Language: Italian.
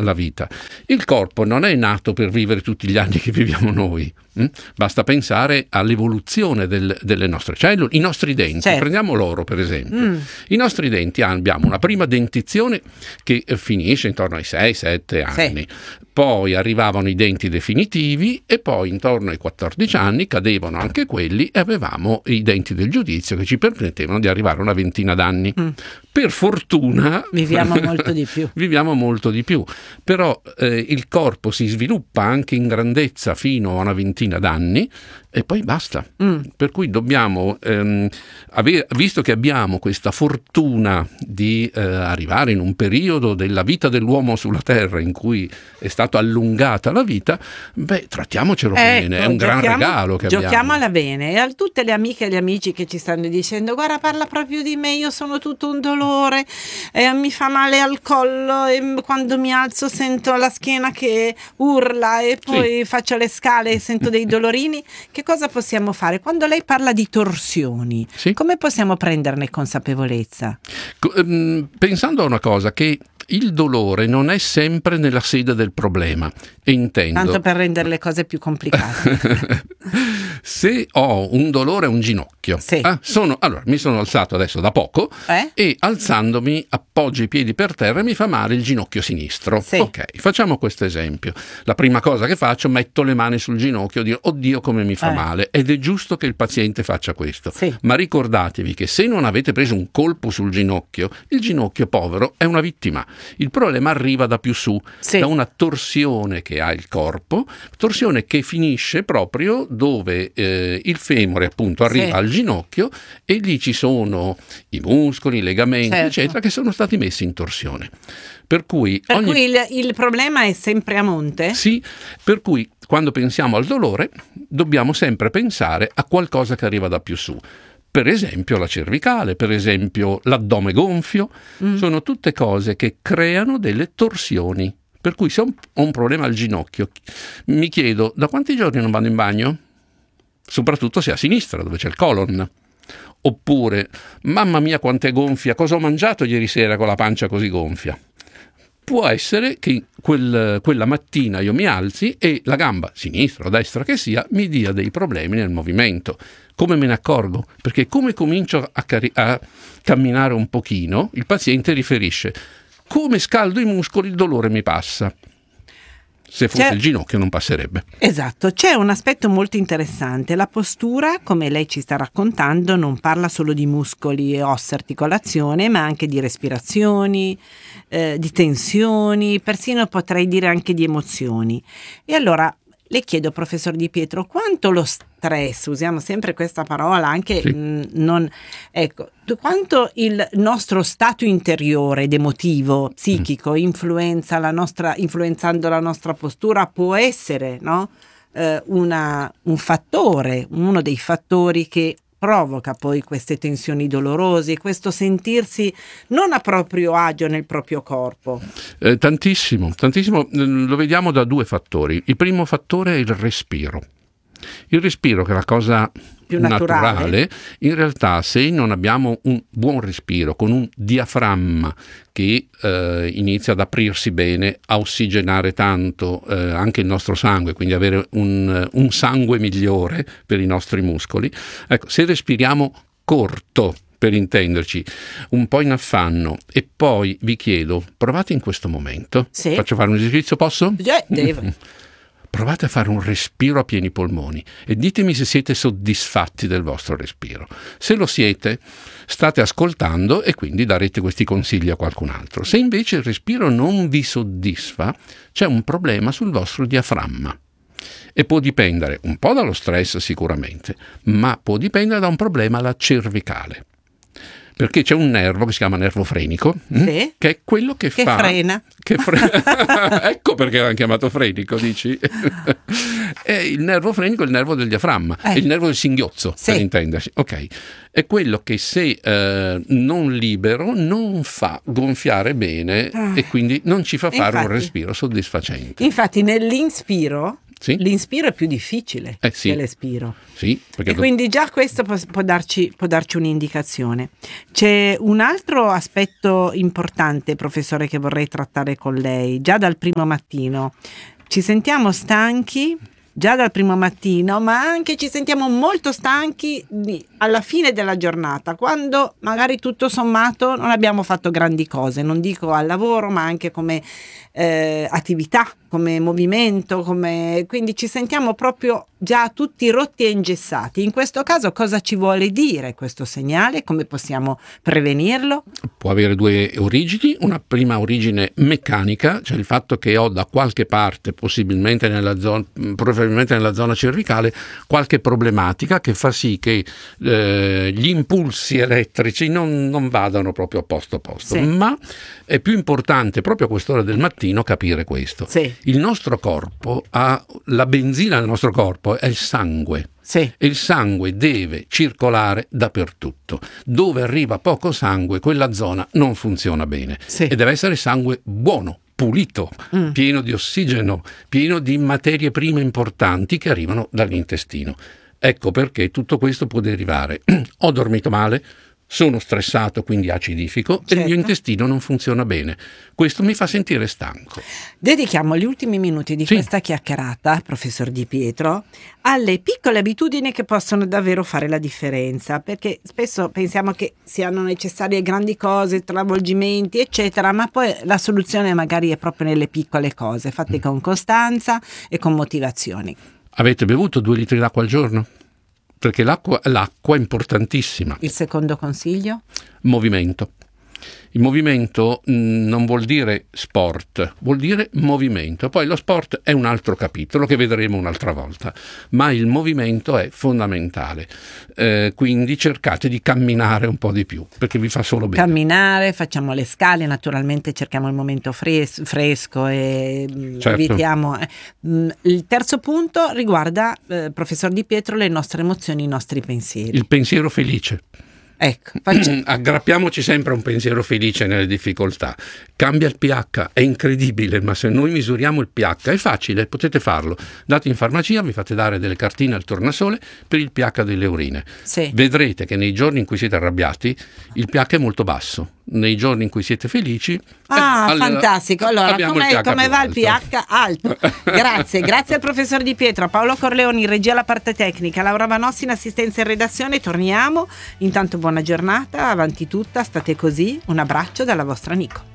la vita. Il corpo non è nato per vivere tutti gli anni che viviamo noi. Basta pensare all'evoluzione delle nostre cellule, i nostri denti. Certo. Prendiamo loro per esempio. I nostri denti abbiamo una prima dentizione che finisce intorno ai 6-7 anni. Sì. Poi arrivavano i denti definitivi e poi intorno ai 14 anni cadevano anche quelli e avevamo i denti del giudizio che ci permettevano di arrivare a una ventina d'anni. Per fortuna Viviamo molto di più. Viviamo molto di più, però il corpo si sviluppa anche in grandezza fino a una ventina d'anni e poi basta. Per cui dobbiamo, visto che abbiamo questa fortuna di arrivare in un periodo della vita dell'uomo sulla Terra in cui è stata allungata la vita, trattiamocelo bene, è un gran regalo che abbiamo. Giochiamola bene. E a tutte le amiche e gli amici che ci stanno dicendo guarda, parla proprio di me, io sono tutto un dolore, mi fa male al collo e quando mi alzo sento la schiena che urla e poi faccio le scale e sento dei dolorini. Che cosa possiamo fare? Quando lei parla di torsioni, come possiamo prenderne consapevolezza? Pensando a una cosa, che il dolore non è sempre nella sede del problema, e intendo... Tanto per rendere le cose più complicate. Se ho un dolore a un ginocchio, allora mi sono alzato adesso da poco e alzandomi appoggio i piedi per terra e mi fa male il ginocchio sinistro. Ok, facciamo questo esempio. La prima cosa che faccio, metto le mani sul ginocchio e dico oddio come mi fa male, ed è giusto che il paziente faccia questo. Ma ricordatevi che se non avete preso un colpo sul ginocchio, il ginocchio povero è una vittima. Il problema arriva da più su, da una torsione che ha il corpo, torsione che finisce proprio dove il femore appunto arriva al ginocchio e lì ci sono i muscoli, i legamenti eccetera che sono stati messi in torsione. Per cui il problema è sempre a monte? Sì, per cui quando pensiamo al dolore dobbiamo sempre pensare a qualcosa che arriva da più su. Per esempio la cervicale, per esempio l'addome gonfio, sono tutte cose che creano delle torsioni. Per cui se ho un problema al ginocchio, mi chiedo da quanti giorni non vado in bagno? Soprattutto se a sinistra, dove c'è il colon. Oppure, mamma mia quanto è gonfia, cosa ho mangiato ieri sera con la pancia così gonfia? Può essere che quella mattina io mi alzi e la gamba, sinistra o destra che sia, mi dia dei problemi nel movimento. Come me ne accorgo? Perché come comincio a camminare un pochino, il paziente riferisce: come scaldo i muscoli il dolore mi passa. Se fosse il ginocchio non passerebbe. Esatto, c'è un aspetto molto interessante. La postura, come lei ci sta raccontando, non parla solo di muscoli e ossa, articolazione, ma anche di respirazioni, di tensioni, persino potrei dire anche di emozioni. E allora le chiedo, professor Di Pietro, quanto lo stress, usiamo sempre questa parola, anche quanto il nostro stato interiore ed emotivo, psichico, influenzando la nostra postura, può essere un fattore, uno dei fattori che provoca poi queste tensioni dolorose, questo sentirsi non a proprio agio nel proprio corpo. Tantissimo, lo vediamo da due fattori. Il primo fattore è il respiro. Il respiro, che è la cosa più naturale, in realtà se non abbiamo un buon respiro con un diaframma che inizia ad aprirsi bene, a ossigenare tanto anche il nostro sangue, quindi avere un sangue migliore per i nostri muscoli, ecco, se respiriamo corto, per intenderci, un po' in affanno, e poi vi chiedo, provate in questo momento, faccio fare un esercizio, posso? Provate a fare un respiro a pieni polmoni e ditemi se siete soddisfatti del vostro respiro. Se lo siete, state ascoltando e quindi darete questi consigli a qualcun altro. Se invece il respiro non vi soddisfa, c'è un problema sul vostro diaframma. E può dipendere un po' dallo stress sicuramente, ma può dipendere da un problema alla cervicale. Perché c'è un nervo che si chiama nervo frenico, che è quello che frena. Ecco perché l'hanno chiamato frenico, dici? E il nervo frenico è il nervo del diaframma, è il nervo del singhiozzo, per intendersi. Ok, è quello che se non libero non fa gonfiare bene e quindi non ci fa fare un respiro soddisfacente. Infatti nell'inspiro Sì. L'inspiro è più difficile che l'espiro. Sì, e quindi già questo può darci un'indicazione. C'è un altro aspetto importante, professore, che vorrei trattare con lei. Già dal primo mattino ci sentiamo stanchi, già dal primo mattino, ma anche ci sentiamo molto stanchi alla fine della giornata, quando magari tutto sommato non abbiamo fatto grandi cose, non dico al lavoro, ma anche come attività, come movimento, quindi ci sentiamo proprio già tutti rotti e ingessati. In questo caso cosa ci vuole dire questo segnale? Come possiamo prevenirlo? Può avere due origini. Una prima origine meccanica, cioè il fatto che ho da qualche parte, probabilmente nella zona cervicale, qualche problematica che fa sì che gli impulsi elettrici non vadano proprio a posto. Sì. Ma è più importante proprio a quest'ora del mattino capire questo. Sì. Il nostro corpo la benzina del nostro corpo è il sangue. Sì. E il sangue deve circolare dappertutto. Dove arriva poco sangue, quella zona non funziona bene. Sì. E deve essere sangue buono, pulito, pieno di ossigeno, pieno di materie prime importanti che arrivano dall'intestino. Ecco perché tutto questo può derivare. Ho dormito male, sono stressato, quindi acidifico, e il mio intestino non funziona bene. Questo mi fa sentire stanco. Dedichiamo gli ultimi minuti di questa chiacchierata, professor Di Pietro, alle piccole abitudini che possono davvero fare la differenza, perché spesso pensiamo che siano necessarie grandi cose, travolgimenti, eccetera, ma poi la soluzione magari è proprio nelle piccole cose, fatte con costanza e con motivazioni. Avete bevuto 2 litri d'acqua al giorno? Perché l'acqua è importantissima. Il secondo consiglio? Movimento. Il movimento non vuol dire sport, vuol dire movimento. Poi lo sport è un altro capitolo che vedremo un'altra volta, ma il movimento è fondamentale. Quindi cercate di camminare un po' di più, perché vi fa solo bene. Camminare, facciamo le scale, naturalmente cerchiamo il momento fresco e evitiamo. Il terzo punto riguarda, professor Di Pietro, le nostre emozioni, i nostri pensieri. Il pensiero felice. Ecco, aggrappiamoci sempre a un pensiero felice nelle difficoltà. Cambia il pH, è incredibile, ma se noi misuriamo il pH è facile, potete farlo. Andate in farmacia, vi fate dare delle cartine al tornasole per il pH delle urine. Sì. Vedrete che nei giorni in cui siete arrabbiati il pH è molto basso, nei giorni in cui siete felici fantastico. Allora come va il pH alto? Grazie al professor Di Pietro, Paolo Corleoni in regia alla parte tecnica, Laura Vanossi in assistenza in redazione. Torniamo, intanto buona giornata, avanti tutta, state così, un abbraccio dalla vostra Nico.